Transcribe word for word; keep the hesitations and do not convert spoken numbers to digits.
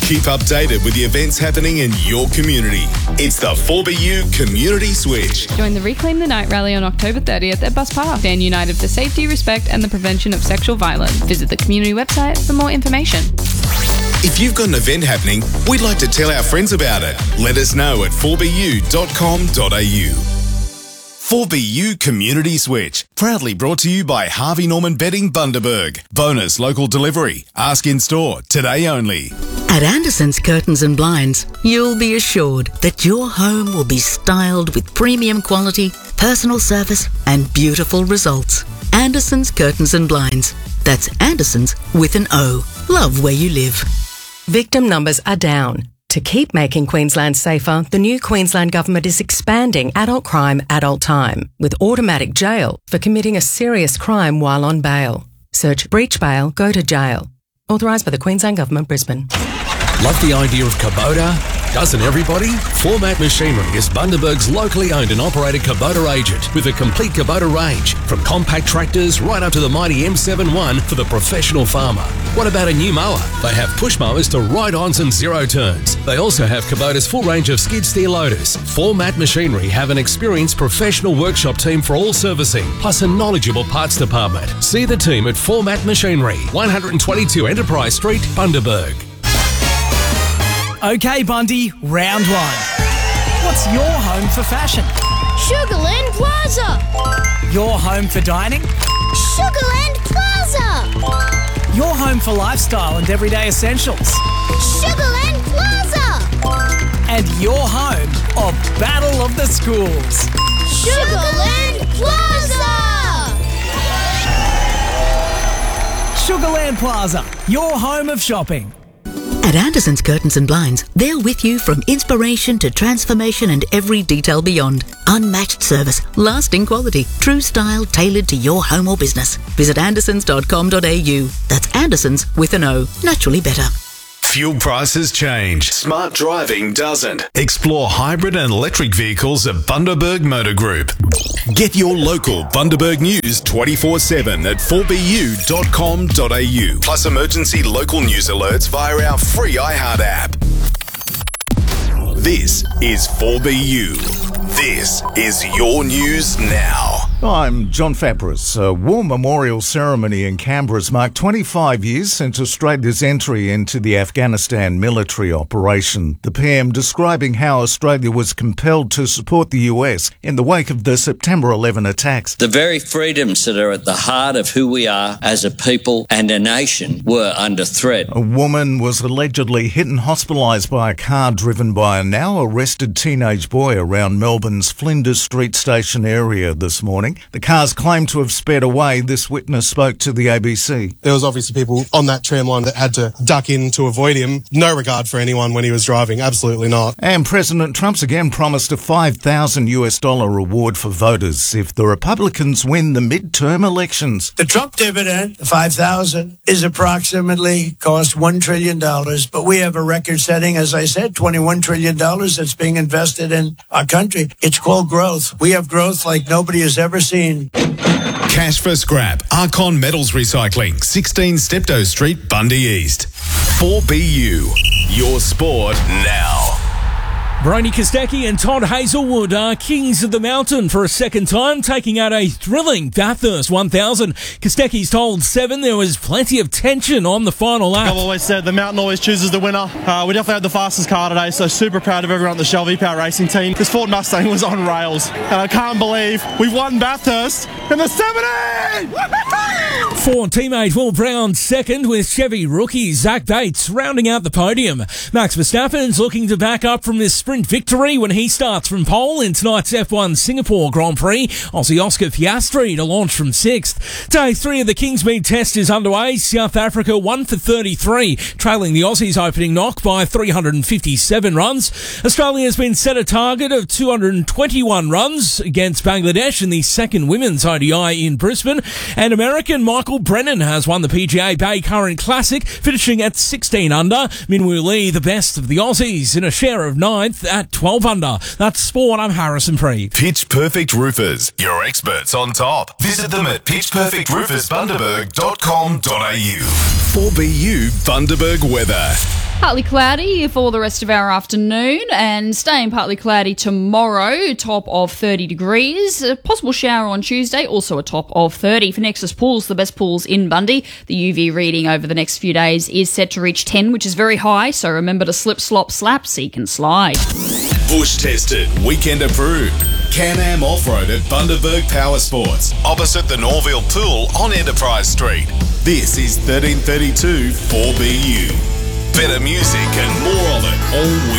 Keep updated with the events happening in your community. It's the four B U Community Switch. Join the Reclaim the Night rally on October thirtieth at Bus Park. Stand united for safety, respect and the prevention of sexual violence. Visit the community website for more information. If you've got an event happening, we'd like to tell our friends about it. Let us know at four b u dot com dot a u. four B U Community Switch, proudly brought to you by Harvey Norman Bedding Bundaberg. Bonus local delivery. Ask in store, today only. At Anderson's Curtains and Blinds, you'll be assured that your home will be styled with premium quality, personal service and beautiful results. Anderson's Curtains and Blinds. That's Anderson's with an O. Love where you live. Victim numbers are down. To keep making Queensland safer, the new Queensland Government is expanding adult crime, adult time, with automatic jail for committing a serious crime while on bail. Search breach bail, go to jail. Authorised by the Queensland Government, Brisbane. Love the idea of Kubota? Doesn't everybody? Format Machinery is Bundaberg's locally owned and operated Kubota agent with a complete Kubota range, from compact tractors right up to the mighty M seven one for the professional farmer. What about a new mower? They have push mowers to ride-ons and zero turns. They also have Kubota's full range of skid steer loaders. Format Machinery have an experienced professional workshop team for all servicing, plus a knowledgeable parts department. See the team at Format Machinery, one twenty-two Enterprise Street, Bundaberg. Okay, Bundy, round one. What's your home for fashion? Sugarland Plaza. Your home for dining? Sugarland Plaza. Your home for lifestyle and everyday essentials? Sugarland Plaza. And your home of Battle of the Schools? Sugarland Plaza. Sugarland Plaza, your home of shopping. At Anderson's Curtains and Blinds, they're with you from inspiration to transformation and every detail beyond. Unmatched service, lasting quality, true style tailored to your home or business. Visit andersons dot com dot a u. That's Andersons with an O. Naturally better. Fuel prices change. Smart driving doesn't. Explore hybrid and electric vehicles at Bundaberg Motor Group. Get your local Bundaberg news twenty-four seven at four b u dot com dot a u. Plus emergency local news alerts via our free iHeart app. This is four B U. This is your news now. I'm John Fabris. A war memorial ceremony in Canberra has marked twenty-five years since Australia's entry into the Afghanistan military operation. The P M describing how Australia was compelled to support the U S in the wake of the September eleventh attacks. The very freedoms that are at the heart of who we are as a people and a nation were under threat. A woman was allegedly hit and hospitalised by a car driven by a now arrested teenage boy around Melbourne's Flinders Street Station area this morning. The cars claimed to have sped away. This witness spoke to the A B C. There was obviously people on that tram line that had to duck in to avoid him. No regard for anyone when he was driving. Absolutely not. And President Trump's again promised a five thousand US dollar reward for voters if the Republicans win the midterm elections. The Trump dividend, the five thousand, is approximately cost one trillion dollars, but we have a record-setting, as I said, twenty-one trillion dollars that's being invested in our country. It's called growth. We have growth like nobody has ever seen. Cash for scrap. Archon Metals Recycling, sixteen Steptoe Street, Bundy East. four B U. Your sport now. Brodie Kostecki and Todd Hazelwood are kings of the mountain for a second time, taking out a thrilling Bathurst one thousand. Kostecki's told Seven there was plenty of tension on the final lap. I've always said the mountain always chooses the winner. Uh, we definitely had the fastest car today, so super proud of everyone at the Shell V-Power Racing team. This Ford Mustang was on rails, and I can't believe we've won Bathurst in the seventy! Ford teammate Will Brown second, with Chevy rookie Zach Bates rounding out the podium. Max Verstappen's looking to back up from this sprint victory when he starts from pole in tonight's F one Singapore Grand Prix. Aussie Oscar Piastri to launch from sixth. Day three of the Kingsmead Test is underway. South Africa one for thirty-three, trailing the Aussies opening knock by three hundred fifty-seven runs. Australia has been set a target of two hundred twenty-one runs against Bangladesh in the second women's O D I in Brisbane. And American Michael Brennan has won the P G A Bay Current Classic, finishing at sixteen under. Minwoo Lee, the best of the Aussies, in a share of ninth at twelve under. That's sport. I'm Harrison Preeve. Pitch Perfect Roofers, your experts on top. Visit them at pitch perfect roofers bundaberg dot com dot a u. four B U Bundaberg weather. Partly cloudy for the rest of our afternoon and staying partly cloudy tomorrow, top of thirty degrees. A possible shower on Tuesday, also a top of thirty. For Nexus Pools, the best pools in Bundy, the U V reading over the next few days is set to reach ten, which is very high, so remember to slip, slop, slap, seek and slide. Bush tested, weekend approved. Can-Am Off-Road at Bundaberg Power Sports, opposite the Norville Pool on Enterprise Street. This is thirteen thirty-two four B U. Better music and more of it all week.